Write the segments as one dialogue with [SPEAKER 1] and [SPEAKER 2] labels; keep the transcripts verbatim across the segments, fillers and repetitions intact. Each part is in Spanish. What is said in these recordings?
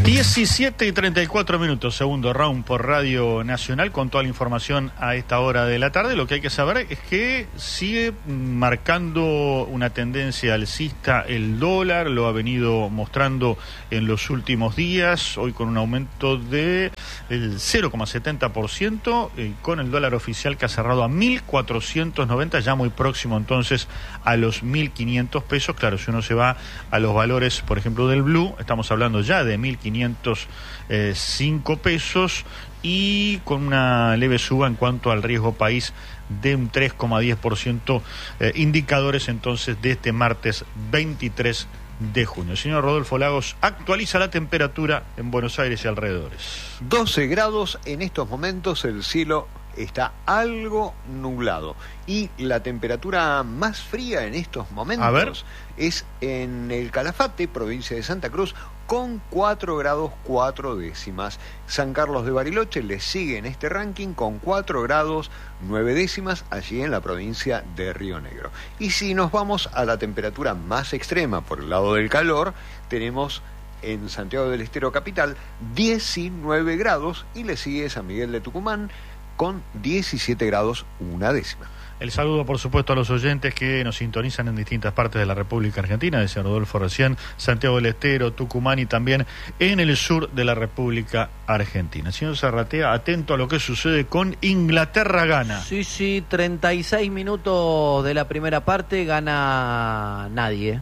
[SPEAKER 1] diecisiete y treinta y cuatro minutos, segundo round por Radio Nacional, con toda la información a esta hora de la tarde. Lo que hay que saber es que sigue marcando una tendencia alcista el dólar, lo ha venido mostrando en los últimos días, hoy con un aumento de el cero coma setenta por ciento, eh, con el dólar oficial que ha cerrado a mil cuatrocientos noventa, ya muy próximo entonces a los mil quinientos pesos. Claro, si uno se va a los valores, por ejemplo, del blue, estamos hablando ya de mil quinientos cinco pesos, y con una leve suba en cuanto al riesgo país de un tres coma diez por ciento, eh, indicadores entonces de este martes veintitrés de junio. El señor Rodolfo Lagos actualiza la temperatura en Buenos Aires y alrededores.
[SPEAKER 2] doce grados en estos momentos, el cielo está algo nublado y la temperatura más fría en estos momentos es en el Calafate, provincia de Santa Cruz, con cuatro grados cuatro décimas. San Carlos de Bariloche le sigue en este ranking con cuatro grados nueve décimas, allí en la provincia de Río Negro. Y si nos vamos a la temperatura más extrema por el lado del calor, tenemos en Santiago del Estero capital diecinueve grados y le sigue San Miguel de Tucumán con diecisiete grados una décima.
[SPEAKER 1] El saludo, por supuesto, a los oyentes que nos sintonizan en distintas partes de la República Argentina, decía Rodolfo recién, Santiago del Estero, Tucumán y también en el sur de la República Argentina. Señor Zarratea, atento a lo que sucede con Inglaterra gana.
[SPEAKER 3] Sí, sí, treinta y seis minutos de la primera parte, gana nadie.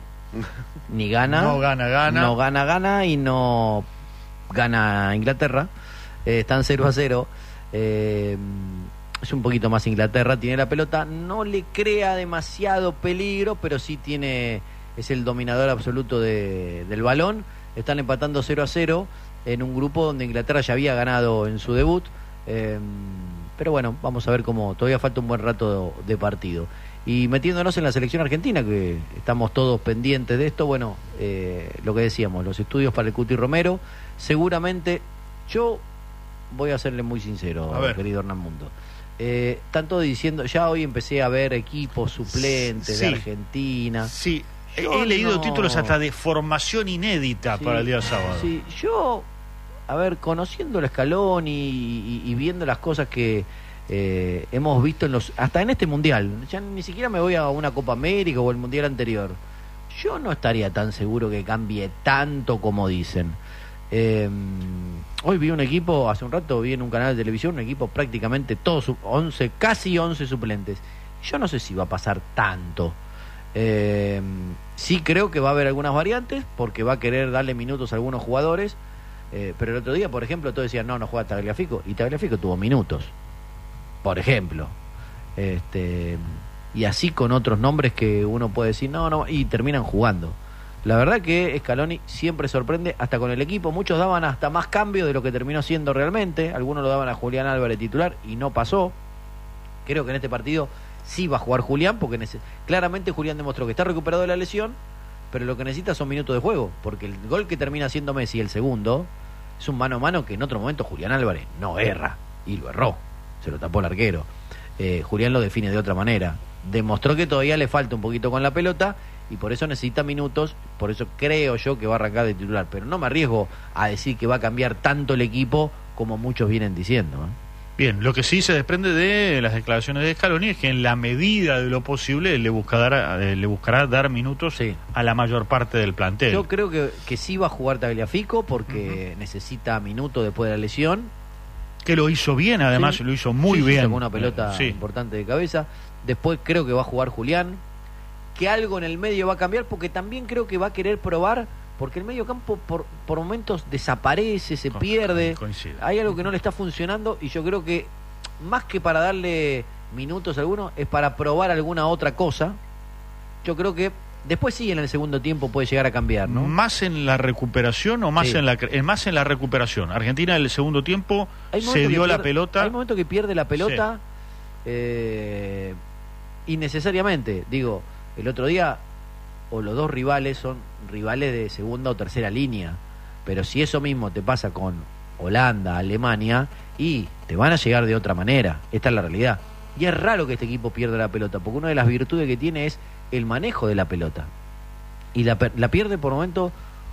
[SPEAKER 3] Ni gana.
[SPEAKER 1] No gana, gana.
[SPEAKER 3] No gana, gana y no gana Inglaterra. Eh, están cero a cero. Eh, es un poquito más Inglaterra, tiene la pelota, no le crea demasiado peligro, pero sí tiene, es el dominador absoluto de, del balón. Están empatando cero a cero en un grupo donde Inglaterra ya había ganado en su debut, eh, pero bueno, vamos a ver cómo, todavía falta un buen rato de, de partido. Y metiéndonos en la selección argentina, que estamos todos pendientes de esto, bueno, eh, lo que decíamos, los estudios para el Cuti Romero, seguramente yo voy a serle muy sincero, querido Hernán Mundo. Eh, están todos diciendo, ya hoy empecé a ver equipos suplentes sí, de Argentina.
[SPEAKER 1] Sí, yo he leído no... títulos hasta de formación inédita sí, para el día sábado.
[SPEAKER 3] Sí, yo, a ver, conociendo el Scaloni y, y, y viendo las cosas que eh, hemos visto en los, hasta en este mundial, ya ni siquiera me voy a una Copa América o el mundial anterior. Yo no estaría tan seguro que cambie tanto como dicen. Eh, hoy vi un equipo, hace un rato vi en un canal de televisión un equipo prácticamente todos once, casi once suplentes. Yo no sé si va a pasar tanto. Eh, sí creo que va a haber algunas variantes porque va a querer darle minutos a algunos jugadores. Eh, pero el otro día, por ejemplo, todos decían no, no juega Tagliafico, y Tagliafico tuvo minutos, por ejemplo. Este, y así con otros nombres que uno puede decir no, no, y terminan jugando. La verdad que Scaloni siempre sorprende, hasta con el equipo. Muchos daban hasta más cambio de lo que terminó siendo realmente. Algunos lo daban a Julián Álvarez titular y no pasó. Creo que en este partido sí va a jugar Julián, porque nece- claramente Julián demostró que está recuperado de la lesión, pero lo que necesita son minutos de juego, porque el gol que termina haciendo Messi, el segundo, es un mano a mano que en otro momento Julián Álvarez no erra, y lo erró, se lo tapó el arquero. Eh, Julián lo define de otra manera. Demostró que todavía le falta un poquito con la pelota, y por eso necesita minutos, por eso creo yo que va a arrancar de titular, pero no me arriesgo a decir que va a cambiar tanto el equipo como muchos vienen diciendo, ¿eh?
[SPEAKER 1] Bien, lo que sí se desprende de las declaraciones de Scaloni es que en la medida de lo posible le buscará, eh, le buscará dar minutos sí. a la mayor parte del plantel.
[SPEAKER 3] Yo creo que, que sí va a jugar Tagliafico porque uh-huh. necesita minutos después de la lesión.
[SPEAKER 1] Que lo hizo bien, además sí. lo hizo muy
[SPEAKER 3] sí,
[SPEAKER 1] bien.
[SPEAKER 3] Sacó una pelota sí. importante de cabeza. Después creo que va a jugar Julián. Que algo en el medio va a cambiar, porque también creo que va a querer probar, porque el medio campo por, por momentos desaparece, se pierde,
[SPEAKER 1] coincide.
[SPEAKER 3] Hay algo que no le está funcionando, y yo creo que más que para darle minutos a alguno, es para probar alguna otra cosa. Yo creo que después sí en el segundo tiempo puede llegar a cambiar, ¿no?
[SPEAKER 1] ¿Más en la recuperación o más sí. en la más en la recuperación? Argentina en el segundo tiempo se dio la
[SPEAKER 3] pierde,
[SPEAKER 1] pelota.
[SPEAKER 3] Hay momentos que pierde la pelota sí. eh, innecesariamente, digo. El otro día, o los dos rivales son rivales de segunda o tercera línea, pero si eso mismo te pasa con Holanda, Alemania, y te van a llegar de otra manera. Esta es la realidad. Y es raro que este equipo pierda la pelota, porque una de las virtudes que tiene es el manejo de la pelota. Y la, la pierde por momentos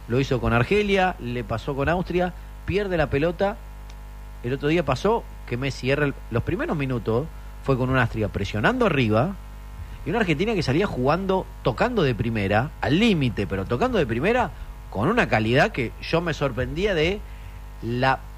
[SPEAKER 3] lo hizo con Argelia, le pasó con Austria, pierde la pelota. El otro día pasó que Messi erra el, los primeros minutos, fue con una Austria presionando arriba y una Argentina que salía jugando, tocando de primera, al límite, pero tocando de primera, con una calidad que yo me sorprendía de la